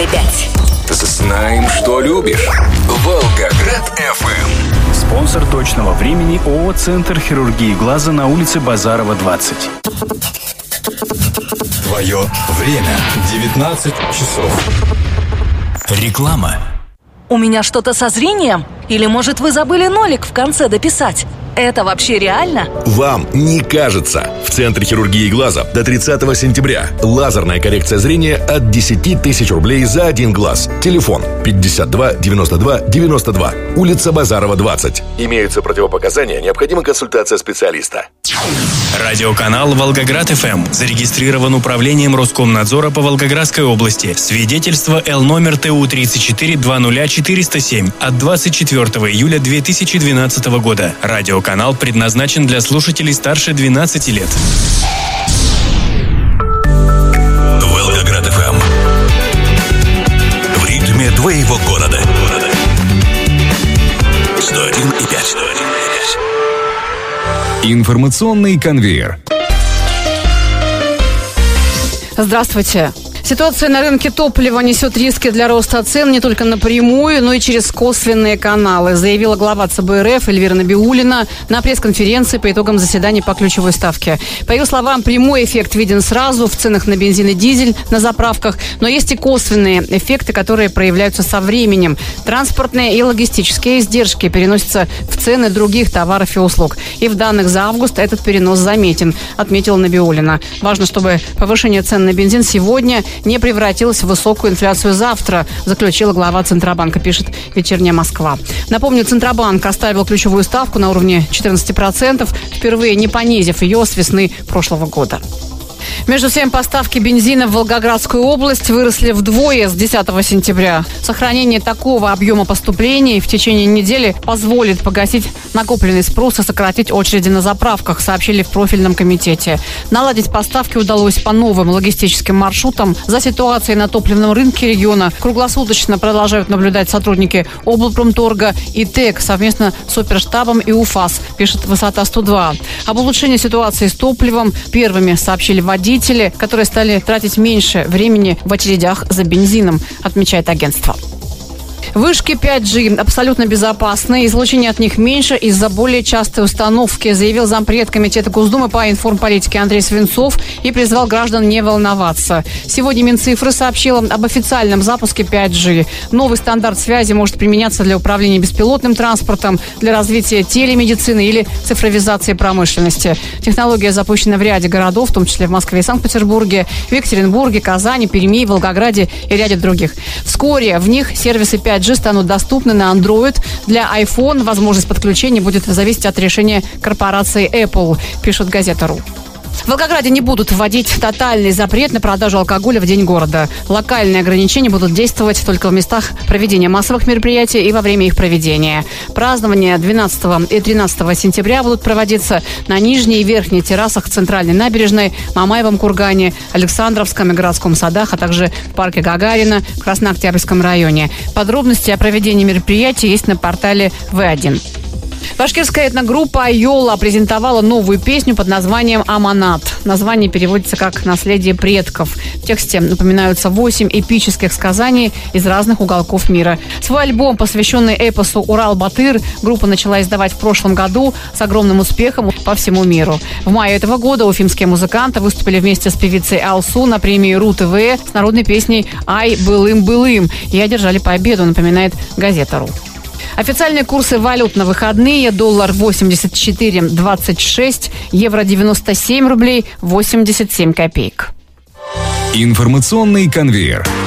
Знаем, что любишь. Волгоград FM. Спонсор точного времени ООО «Центр хирургии глаза» на улице Базарова, 20. Твое время. 19 часов. Реклама. У меня что-то со зрением? Или, может, вы забыли нолик в конце дописать? Это вообще реально? Вам не кажется. В Центре хирургии глаза до 30 сентября. Лазерная коррекция зрения от 10 тысяч рублей за один глаз. Телефон 52 92 92. Улица Базарова, 20. Имеются противопоказания, необходима консультация специалиста. Радиоканал «Волгоград ФМ» зарегистрирован управлением Роскомнадзора по Волгоградской области. Свидетельство Л номер ТУ 3420407 от 24 июля 2012 года. Радиоканал предназначен для слушателей старше 12 лет. Волгоград ФМ. В ритме твоего города. 101,5. Информационный конвейер. Здравствуйте. Ситуация на рынке топлива несет риски для роста цен не только напрямую, но и через косвенные каналы, заявила глава ЦБ РФ Эльвира Набиуллина на пресс-конференции по итогам заседания по ключевой ставке. По ее словам, прямой эффект виден сразу в ценах на бензин и дизель на заправках, но есть и косвенные эффекты, которые проявляются со временем. Транспортные и логистические издержки переносятся в цены других товаров и услуг. И в данных за август этот перенос заметен, отметила Набиуллина. Важно, чтобы повышение цен на бензин сегодня не превратилась в высокую инфляцию завтра, заключила глава Центробанка, пишет «Вечерняя Москва». Напомню, Центробанк оставил ключевую ставку на уровне 14%, впервые не понизив ее с весны прошлого года. Между тем, поставки бензина в Волгоградскую область выросли вдвое с 10 сентября. Сохранение такого объема поступлений в течение недели позволит погасить накопленный спрос и сократить очереди на заправках, сообщили в профильном комитете. Наладить поставки удалось по новым логистическим маршрутам. За ситуацией на топливном рынке региона круглосуточно продолжают наблюдать сотрудники облпромторга и ТЭК совместно с оперштабом и УФАС, пишет «Высота-102». Об улучшении ситуации с топливом первыми сообщили водители, которые стали тратить меньше времени в очередях за бензином, отмечает агентство. Вышки 5G абсолютно безопасны, излучение от них меньше из-за более частой установки, заявил зампред Комитета Госдумы по информполитике Андрей Свинцов и призвал граждан не волноваться. Сегодня Минцифры сообщила об официальном запуске 5G. Новый стандарт связи может применяться для управления беспилотным транспортом, для развития телемедицины или цифровизации промышленности. Технология запущена в ряде городов, в том числе в Москве и Санкт-Петербурге, в Екатеринбурге, Казани, Перми, Волгограде и ряде других. Вскоре в них сервисы 5G станут доступны на Android. Для iPhone возможность подключения будет зависеть от решения корпорации Apple, пишет газета.ру. В Волгограде не будут вводить тотальный запрет на продажу алкоголя в день города. Локальные ограничения будут действовать только в местах проведения массовых мероприятий и во время их проведения. Празднования 12 и 13 сентября будут проводиться на нижней и верхней террасах Центральной набережной, Мамаевом кургане, Александровском и городском садах, а также в парке Гагарина в Краснооктябрьском районе. Подробности о проведении мероприятий есть на портале В1. Башкирская этногруппа «Айола» презентовала новую песню под названием «Аманат». Название переводится как «Наследие предков». В тексте напоминаются 8 эпических сказаний из разных уголков мира. Свой альбом, посвященный эпосу «Урал-Батыр», группа начала издавать в прошлом году с огромным успехом по всему миру. В мае этого года уфимские музыканты выступили вместе с певицей Алсу на премии РУ-ТВ с народной песней «Ай, былым-былым» и одержали победу, напоминает газета.ру. Официальные курсы валют на выходные: доллар 84,26, евро 97 рублей 87 копеек. Информационный конвейер.